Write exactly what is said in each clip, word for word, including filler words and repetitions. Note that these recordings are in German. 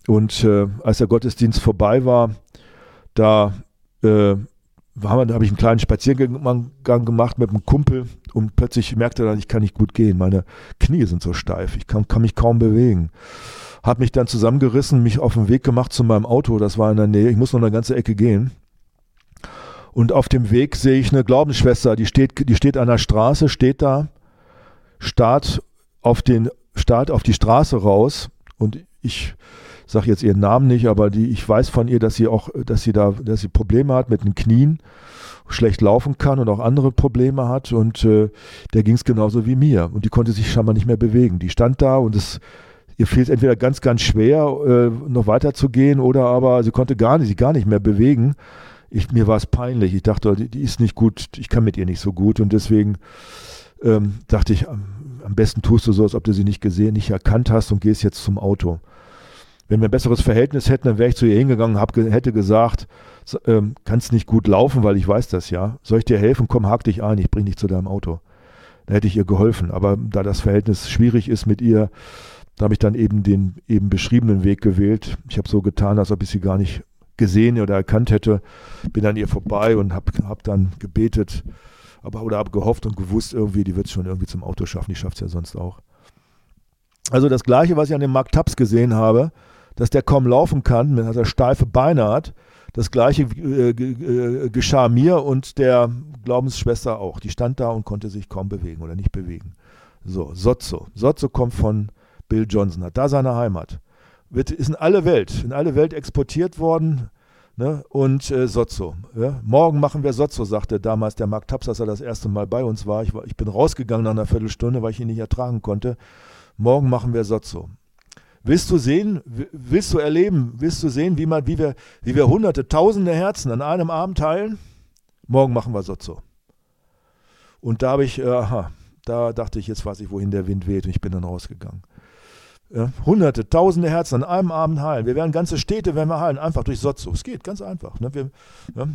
Und äh, als der Gottesdienst vorbei war, da äh, da habe ich einen kleinen Spaziergang gemacht mit einem Kumpel und plötzlich merkte er dann, ich kann nicht gut gehen. Meine Knie sind so steif, ich kann, kann mich kaum bewegen. Habe mich dann zusammengerissen, mich auf den Weg gemacht zu meinem Auto, das war in der Nähe, ich muss noch eine ganze Ecke gehen. Und auf dem Weg sehe ich eine Glaubensschwester, die steht, die steht an der Straße, steht da, starrt auf, den, starrt auf die Straße raus und ich sage jetzt ihren Namen nicht, aber die, ich weiß von ihr, dass sie auch, dass sie da, dass sie Probleme hat mit den Knien, schlecht laufen kann und auch andere Probleme hat und äh, der ging es genauso wie mir und die konnte sich scheinbar nicht mehr bewegen. Die stand da und es, ihr fiel es entweder ganz, ganz schwer, äh, noch weiter zu gehen oder aber sie konnte gar nicht, sich gar nicht mehr bewegen. Ich, mir war es peinlich. Ich dachte, die, die ist nicht gut, ich kann mit ihr nicht so gut und deswegen ähm, dachte ich, am, am besten tust du so, als ob du sie nicht gesehen, nicht erkannt hast und gehst jetzt zum Auto. Wenn wir ein besseres Verhältnis hätten, dann wäre ich zu ihr hingegangen, hab, hätte gesagt, so, ähm, kannst nicht gut laufen, weil ich weiß das ja. Soll ich dir helfen? Komm, hak dich ein, ich bring dich zu deinem Auto. Da hätte ich ihr geholfen. Aber da das Verhältnis schwierig ist mit ihr, da habe ich dann eben den eben beschriebenen Weg gewählt. Ich habe so getan, als ob ich sie gar nicht gesehen oder erkannt hätte. Bin an ihr vorbei und habe hab dann gebetet, aber oder habe gehofft und gewusst, irgendwie, die wird es schon irgendwie zum Auto schaffen. Die schafft es ja sonst auch. Also das Gleiche, was ich an dem Mark Taps gesehen habe, dass der kaum laufen kann, dass er steife Beine hat. Das Gleiche äh, äh, geschah mir und der Glaubensschwester auch. Die stand da und konnte sich kaum bewegen oder nicht bewegen. So, Sozzo. Sozzo kommt von Bill Johnson, hat da seine Heimat. Wird, ist in alle Welt, in alle Welt exportiert worden. Ne? Und äh, Sozzo. Ja? Morgen machen wir Sozzo, sagte damals der Mark Taps, als er das erste Mal bei uns war. Ich, war. ich bin rausgegangen nach einer Viertelstunde, weil ich ihn nicht ertragen konnte. Morgen machen wir Sozzo. Willst du sehen, willst du erleben, willst du sehen, wie, man, wie, wir, wie wir hunderte, tausende Herzen an einem Abend teilen? Morgen machen wir Sozzo. Und da habe ich, äh, aha, da dachte ich, jetzt weiß ich, wohin der Wind weht und ich bin dann rausgegangen. Ja, hunderte, tausende Herzen an einem Abend heilen. Wir werden ganze Städte werden wir heilen, einfach durch Sozzo. Es geht ganz einfach. Ne? Wir, ja.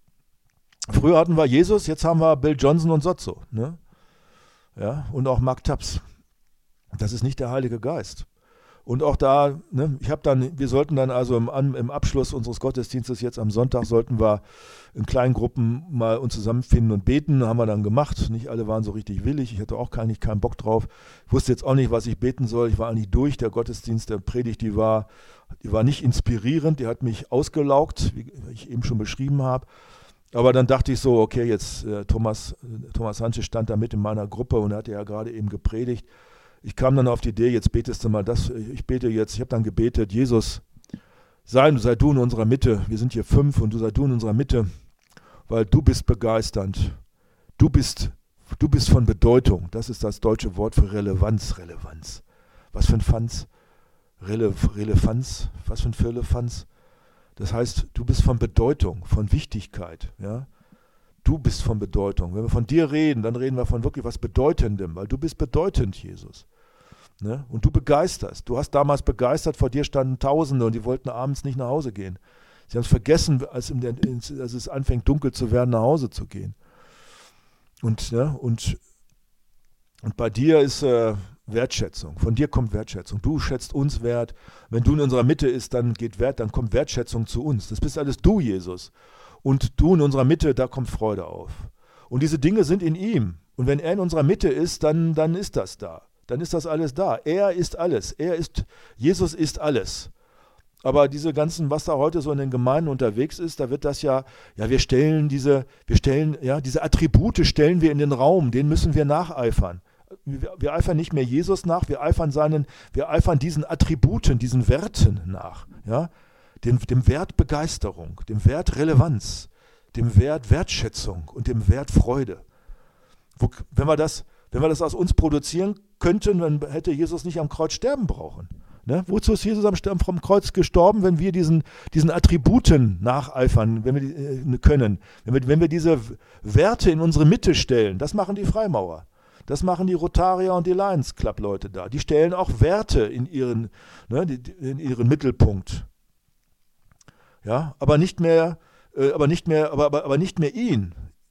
Früher hatten wir Jesus, jetzt haben wir Bill Johnson und Sozzo. Ne? Ja, und auch Mark Taps. Das ist nicht der Heilige Geist. Und auch da, ne, ich habe dann, wir sollten dann also im, im Abschluss unseres Gottesdienstes jetzt am Sonntag, sollten wir in kleinen Gruppen mal uns zusammenfinden und beten, haben wir dann gemacht. Nicht alle waren so richtig willig, ich hatte auch keinen, keinen Bock drauf. Ich wusste jetzt auch nicht, was ich beten soll, ich war eigentlich durch, der Gottesdienst, der Predigt, die war, die war nicht inspirierend, die hat mich ausgelaugt, wie ich eben schon beschrieben habe. Aber dann dachte ich so, okay, jetzt äh, Thomas, äh, Thomas Hanche stand da mit in meiner Gruppe und er hatte ja gerade eben gepredigt. Ich kam dann auf die Idee, jetzt betest du mal das, ich bete jetzt, ich habe dann gebetet, Jesus, sei, sei du in unserer Mitte, wir sind hier fünf und du sei du in unserer Mitte, weil du bist begeisternd, du bist, du bist von Bedeutung, das ist das deutsche Wort für Relevanz, Relevanz. Was für ein Fanz? Rele, Relevanz, was für ein Firlefanz? Das heißt, du bist von Bedeutung, von Wichtigkeit, ja. Du bist von Bedeutung. Wenn wir von dir reden, dann reden wir von wirklich was Bedeutendem, weil du bist bedeutend, Jesus. Ne? Und du begeisterst. Du hast damals begeistert, vor dir standen Tausende und die wollten abends nicht nach Hause gehen. Sie haben es vergessen, als, in der, als es anfängt dunkel zu werden, nach Hause zu gehen. Und, ne? und, und bei dir ist äh, Wertschätzung. Von dir kommt Wertschätzung. Du schätzt uns wert. Wenn du in unserer Mitte bist, dann geht Wert, dann kommt Wertschätzung zu uns. Das bist alles du, Jesus. Und du in unserer Mitte, da kommt Freude auf. Und diese Dinge sind in ihm. Und wenn er in unserer Mitte ist, dann, dann ist das da. Dann ist das alles da. Er ist alles. Er ist, Jesus ist alles. Aber diese ganzen, was da heute so in den Gemeinden unterwegs ist, da wird das ja, ja, wir stellen diese, wir stellen, ja, diese Attribute stellen wir in den Raum, denen müssen wir nacheifern. Wir, wir eifern nicht mehr Jesus nach, wir eifern seinen, wir eifern diesen Attributen, diesen Werten nach, ja. Dem, dem Wert Begeisterung, dem Wert Relevanz, dem Wert Wertschätzung und dem Wert Freude. Wo, wenn, wir das, wenn wir das aus uns produzieren könnten, dann hätte Jesus nicht am Kreuz sterben brauchen. Ne? Wozu ist Jesus am, vom Kreuz gestorben, wenn wir diesen, diesen Attributen nacheifern, wenn wir die, äh, können, wenn wir, wenn wir diese Werte in unsere Mitte stellen? Das machen die Freimaurer. Das machen die Rotarier und die Lions Club Leute da. Die stellen auch Werte in ihren, ne, in ihren Mittelpunkt. Ja, aber nicht mehr, äh, aber nicht mehr, aber, aber, aber nicht mehr ihn.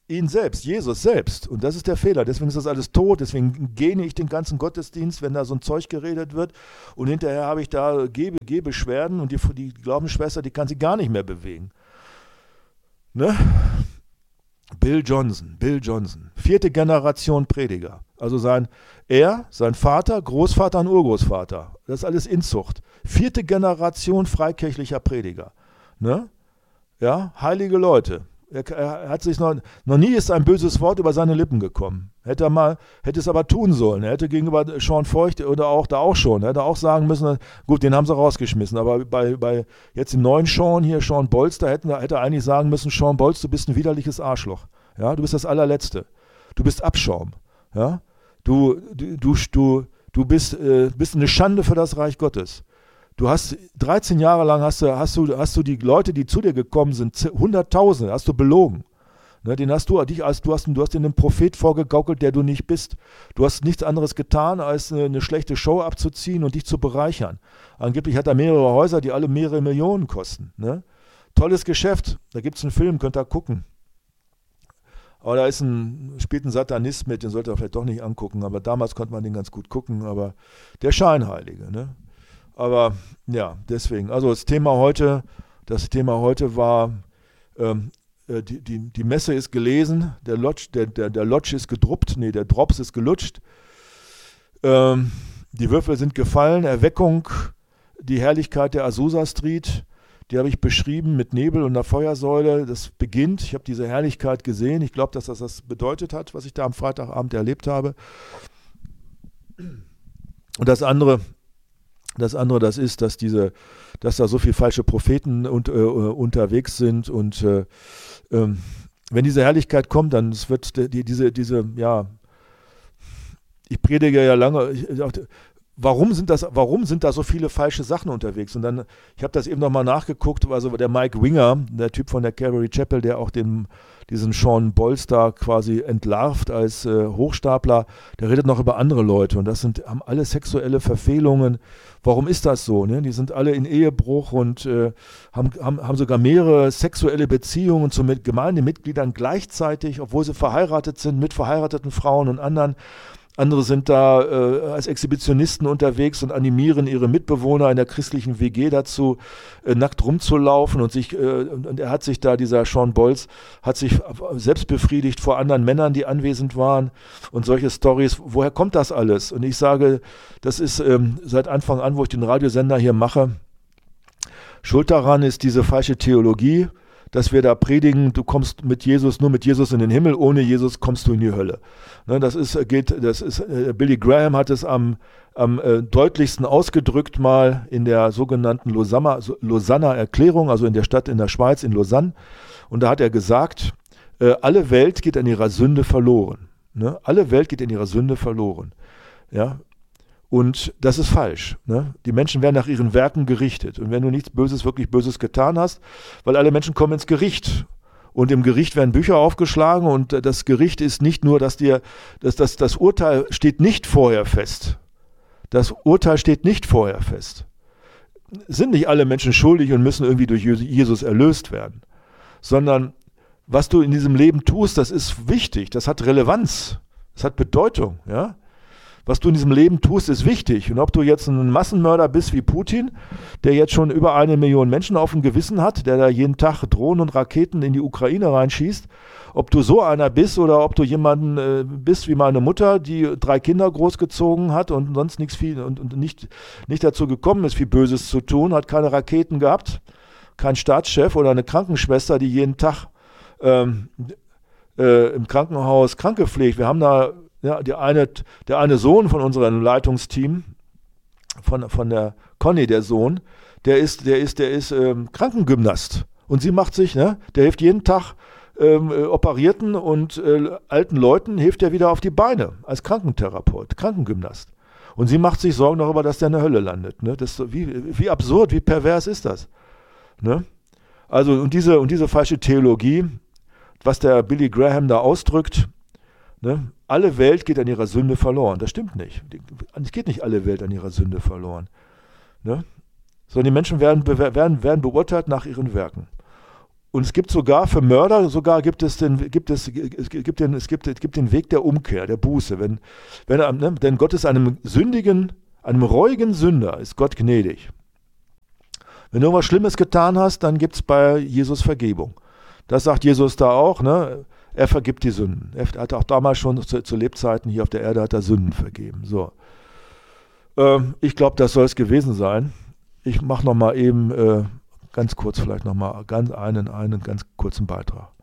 ihn selbst, Jesus selbst. Und das ist der Fehler. Deswegen ist das alles tot. Deswegen gähne ich den ganzen Gottesdienst, wenn da so ein Zeug geredet wird. Und hinterher habe ich da Geh- Gehbeschwerden und die, die Glaubensschwester, die kann sich gar nicht mehr bewegen. Ne? Bill Johnson, Bill Johnson. Vierte Generation Prediger. Also sein, er, sein Vater, Großvater und Urgroßvater. Das ist alles Inzucht. Vierte Generation freikirchlicher Prediger. Ne? Ja, heilige Leute. Er, er hat sich noch, noch nie ist ein böses Wort über seine Lippen gekommen. Hätte er mal, hätte es aber tun sollen. Er hätte gegenüber Sean Feucht oder auch da auch schon, er hätte auch sagen müssen, gut, den haben sie rausgeschmissen. Aber bei, bei jetzt dem neuen Sean hier, Sean Bolz, da hätten, hätte er eigentlich sagen müssen, Sean Bolz, du bist ein widerliches Arschloch. Ja, du bist das allerletzte. Du bist Abschaum. Ja, du, du, du, du, du bist, äh, bist eine Schande für das Reich Gottes. Du hast dreizehn Jahre lang hast du, hast du, hast du die Leute, die zu dir gekommen sind, hunderttausende, hast du belogen. Ne, den hast du, dich als, du hast, du hast den Prophet vorgegaukelt, der du nicht bist. Du hast nichts anderes getan, als eine, eine schlechte Show abzuziehen und dich zu bereichern. Angeblich hat er mehrere Häuser, die alle mehrere Millionen kosten. Ne? Tolles Geschäft, da gibt es einen Film, könnt ihr gucken. Aber da ist ein, spielt ein Satanist mit, den sollte er vielleicht doch nicht angucken, aber damals konnte man den ganz gut gucken, aber der Scheinheilige, ne? Aber ja, deswegen. Also das Thema heute, das Thema heute war, ähm, die, die, die Messe ist gelesen, der Lodge, der, der, der Lodge ist gedruppt, nee, der Drops ist gelutscht, ähm, die Würfel sind gefallen, Erweckung, die Herrlichkeit der Azusa Street, die habe ich beschrieben mit Nebel und einer Feuersäule, das beginnt, ich habe diese Herrlichkeit gesehen, ich glaube, dass das das bedeutet hat, was ich da am Freitagabend erlebt habe. Und das andere, Das andere, das ist, dass diese, dass da so viele falsche Propheten und, äh, unterwegs sind und äh, ähm, wenn diese Herrlichkeit kommt, dann es wird die, diese, diese, ja, ich predige ja lange, ich, warum sind das, warum sind da so viele falsche Sachen unterwegs? Und dann, ich habe das eben nochmal nachgeguckt, also der Mike Winger, der Typ von der Calvary Chapel, der auch den, diesen Sean Bolz da quasi entlarvt als äh, Hochstapler, der redet noch über andere Leute und das sind, haben alle sexuelle Verfehlungen. Warum ist das so? Ne? Die sind alle in Ehebruch und äh, haben, haben, haben sogar mehrere sexuelle Beziehungen zu mit Gemeindemitgliedern gleichzeitig, obwohl sie verheiratet sind mit verheirateten Frauen und anderen. Andere sind da äh, als Exhibitionisten unterwegs und animieren ihre Mitbewohner in der christlichen W G dazu, äh, nackt rumzulaufen und sich, äh, und, und er hat sich da, dieser Sean Bolz, hat sich selbst befriedigt vor anderen Männern, die anwesend waren und solche Storys. Woher kommt das alles? Und ich sage, das ist ähm, seit Anfang an, wo ich den Radiosender hier mache, schuld daran ist diese falsche Theologie, dass wir da predigen, du kommst mit Jesus, nur mit Jesus in den Himmel, ohne Jesus kommst du in die Hölle. Ne, das ist, geht, das ist, äh, Billy Graham hat es am, am äh, deutlichsten ausgedrückt mal in der sogenannten Lausanner, Lausanner Erklärung, also in der Stadt in der Schweiz, in Lausanne. Und da hat er gesagt, äh, alle Welt geht an ihrer Sünde verloren. Ne? Alle Welt geht in ihrer Sünde verloren. Ja? Und das ist falsch. Ne? Die Menschen werden nach ihren Werken gerichtet. Und wenn du nichts Böses, wirklich Böses getan hast, weil alle Menschen kommen ins Gericht. Und im Gericht werden Bücher aufgeschlagen und das Gericht ist nicht nur, dass dir, dass das, das Urteil steht nicht vorher fest. Das Urteil steht nicht vorher fest. Sind nicht alle Menschen schuldig und müssen irgendwie durch Jesus erlöst werden. Sondern was du in diesem Leben tust, das ist wichtig, das hat Relevanz, das hat Bedeutung, ja. Was du in diesem Leben tust, ist wichtig. Und ob du jetzt ein Massenmörder bist wie Putin, der jetzt schon über eine Million Menschen auf dem Gewissen hat, der da jeden Tag Drohnen und Raketen in die Ukraine reinschießt, ob du so einer bist oder ob du jemanden äh, bist wie meine Mutter, die drei Kinder großgezogen hat und sonst nichts viel und, und nicht, nicht dazu gekommen ist, viel Böses zu tun, hat keine Raketen gehabt, kein Staatschef oder eine Krankenschwester, die jeden Tag ähm, äh, im Krankenhaus Kranke pflegt. Wir haben da Ja, der eine, der eine Sohn von unserem Leitungsteam, von, von der Conny, der Sohn, der ist, der ist, der ist ähm, Krankengymnast. Und sie macht sich, ne, der hilft jeden Tag ähm, äh, operierten und äh, alten Leuten, hilft er wieder auf die Beine als Krankentherapeut, Krankengymnast. Und sie macht sich Sorgen darüber, dass der in der Hölle landet. Ne? Das, wie, wie absurd, wie pervers ist das? Ne? Also, und diese, und diese falsche Theologie, was der Billy Graham da ausdrückt, ne? Alle Welt geht an ihrer Sünde verloren. Das stimmt nicht. Es geht nicht alle Welt an ihrer Sünde verloren. Ne? Sondern die Menschen werden, werden, werden beurteilt nach ihren Werken. Und es gibt sogar für Mörder, sogar gibt es den, gibt es, es gibt den, es gibt, es gibt den Weg der Umkehr, der Buße. Wenn, wenn, ne, denn Gott ist einem sündigen, einem reuigen Sünder, ist Gott gnädig. Wenn du was Schlimmes getan hast, dann gibt es bei Jesus Vergebung. Das sagt Jesus da auch, ne? Er vergibt die Sünden. Er hat auch damals schon zu, zu Lebzeiten hier auf der Erde hat er Sünden vergeben. So. Ähm, ich glaube, das soll es gewesen sein. Ich mache noch mal eben äh, ganz kurz vielleicht noch mal ganz einen, einen ganz kurzen Beitrag.